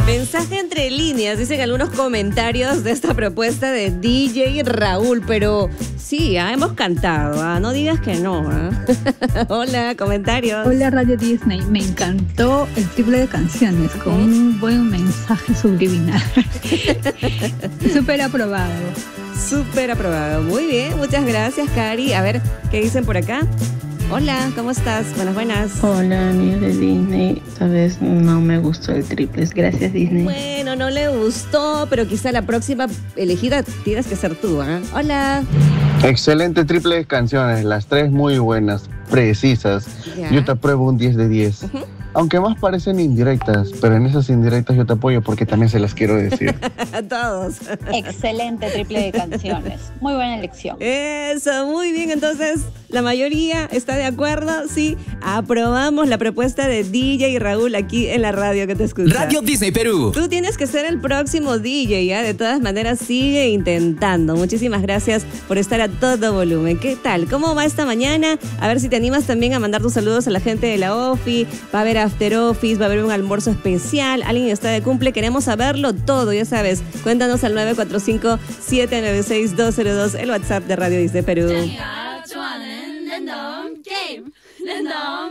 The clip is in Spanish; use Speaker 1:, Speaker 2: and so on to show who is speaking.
Speaker 1: Mensaje entre líneas, dicen algunos comentarios de esta propuesta de DJ Raúl, pero sí, hemos cantado, no digas que no. Hola, comentarios.
Speaker 2: Hola Radio Disney, me encantó el triple de canciones con un buen mensaje subliminal. Súper aprobado.
Speaker 1: Súper aprobado, muy bien, muchas gracias Cari. A ver, ¿qué dicen por acá? Hola, ¿cómo estás? Buenas.
Speaker 3: Hola, amigos de Disney. Esta vez no me gustó el triples. Gracias, Disney.
Speaker 1: Bueno, no le gustó, pero quizá la próxima elegida tienes que ser tú, ¿eh? Hola.
Speaker 4: Excelente triple de canciones, las tres muy buenas, precisas.
Speaker 1: Ya.
Speaker 4: Yo te apruebo un 10 de 10. Aunque más parecen indirectas, pero en esas indirectas yo te apoyo porque también se las quiero decir.
Speaker 1: A todos.
Speaker 5: Excelente triple de canciones. Muy buena elección.
Speaker 1: Eso, muy bien. Entonces, la mayoría está de acuerdo. Sí, aprobamos la propuesta de DJ Raúl aquí en la radio que te escucha.
Speaker 6: Radio Disney Perú.
Speaker 1: Tú tienes que ser el próximo DJ, ¿ya? De todas maneras, sigue intentando. Muchísimas gracias por estar a todo volumen. ¿Qué tal? ¿Cómo va esta mañana? A ver si te animas también a mandar tus saludos a la gente de la OFI. Va a haber After Office, va a haber un almuerzo especial. Alguien está de cumple. Queremos saberlo todo, ya sabes. Cuéntanos al 945-796-202, el WhatsApp de Radio Disney Perú.